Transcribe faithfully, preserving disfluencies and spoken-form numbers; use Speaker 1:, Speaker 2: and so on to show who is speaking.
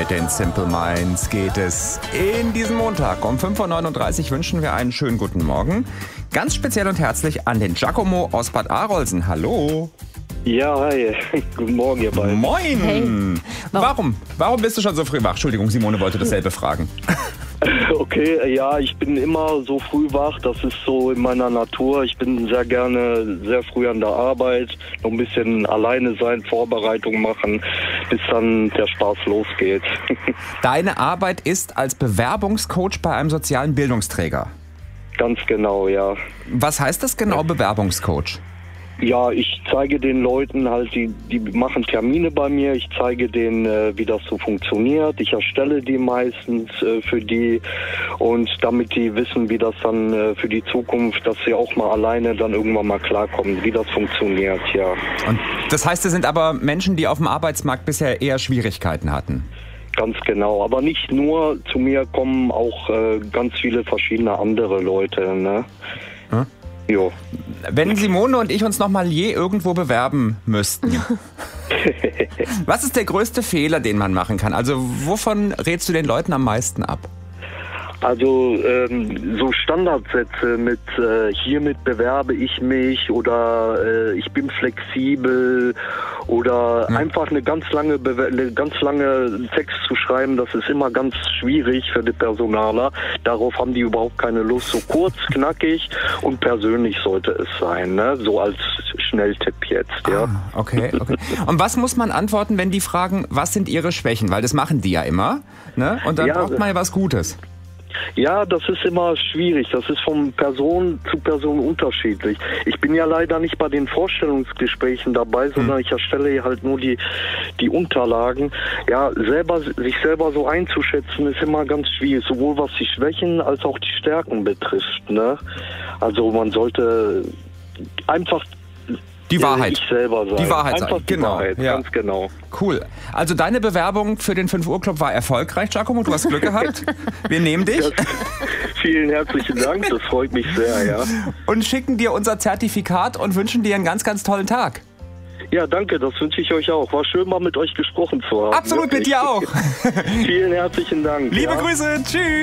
Speaker 1: Mit den Simple Minds geht es in diesem Montag. Um fünf Uhr neununddreißig wünschen wir einen schönen guten Morgen. Ganz speziell und herzlich an den Giacomo aus Bad Arolsen. Hallo.
Speaker 2: Ja, hi. Guten Morgen, ihr beiden.
Speaker 1: Moin.
Speaker 3: Hey.
Speaker 1: Warum? Warum bist du schon so früh wach? Entschuldigung, Simone wollte dasselbe fragen.
Speaker 2: Okay, ja, ich bin immer so früh wach, das ist so in meiner Natur. Ich bin sehr gerne sehr früh an der Arbeit, noch ein bisschen alleine sein, Vorbereitung machen, bis dann der Spaß losgeht.
Speaker 1: Deine Arbeit ist als Bewerbungscoach bei einem sozialen Bildungsträger.
Speaker 2: Ganz genau, ja.
Speaker 1: Was heißt das genau, Bewerbungscoach?
Speaker 2: Ja, ich zeige den Leuten halt, die, die machen Termine bei mir, ich zeige denen, äh, wie das so funktioniert. Ich erstelle die meistens äh, für die und damit die wissen, wie das dann äh, für die Zukunft, dass sie auch mal alleine dann irgendwann mal klarkommen, wie das funktioniert, ja.
Speaker 1: Und das heißt, es sind aber Menschen, die auf dem Arbeitsmarkt bisher eher Schwierigkeiten hatten?
Speaker 2: Ganz genau, aber nicht nur, zu mir kommen auch äh, ganz viele verschiedene andere Leute, ne?
Speaker 1: Hm?
Speaker 2: Jo.
Speaker 1: Wenn Simone und ich uns noch mal je irgendwo bewerben müssten, was ist der größte Fehler, den man machen kann? Also wovon rätst du den Leuten am meisten ab?
Speaker 2: Also ähm, so Standardsätze mit äh, hiermit bewerbe ich mich oder äh, ich bin flexibel oder hm. einfach eine ganz lange Bewer- eine ganz lange Text zu schreiben, das ist immer ganz schwierig für die Personaler. Darauf haben die überhaupt keine Lust. So kurz, knackig und persönlich sollte es sein, ne? So als Schnelltipp jetzt, ja.
Speaker 1: Ah, okay, okay. Und was muss man antworten, wenn die fragen, was sind ihre Schwächen? Weil das machen die ja immer, ne? Und dann
Speaker 2: ja,
Speaker 1: braucht man ja was Gutes.
Speaker 2: Ja, das ist immer schwierig. Das ist von Person zu Person unterschiedlich. Ich bin ja leider nicht bei den Vorstellungsgesprächen dabei, sondern ich erstelle halt nur die, die Unterlagen. Ja, selber, sich selber so einzuschätzen ist immer ganz schwierig, sowohl was die Schwächen als auch die Stärken betrifft, ne? Also man sollte einfach
Speaker 1: Die Wahrheit.
Speaker 2: Ich selber sein.
Speaker 1: Die Wahrheit
Speaker 2: Einfach
Speaker 1: sein.
Speaker 2: die
Speaker 1: Genau.
Speaker 2: Wahrheit,
Speaker 1: Ja.
Speaker 2: ganz genau.
Speaker 1: Cool. Also deine Bewerbung für den fünf Uhr Club war erfolgreich, Giacomo. Du hast Glück gehabt. Wir nehmen dich.
Speaker 2: Das, vielen herzlichen Dank, das freut mich sehr, ja.
Speaker 1: Und schicken dir unser Zertifikat und wünschen dir einen ganz, ganz tollen Tag.
Speaker 2: Ja, danke, das wünsche ich euch auch. War schön, mal mit euch gesprochen zu haben.
Speaker 1: Absolut,
Speaker 2: Wirklich.
Speaker 1: mit dir auch.
Speaker 2: Vielen herzlichen Dank.
Speaker 1: Liebe
Speaker 2: ja.
Speaker 1: Grüße. Tschüss.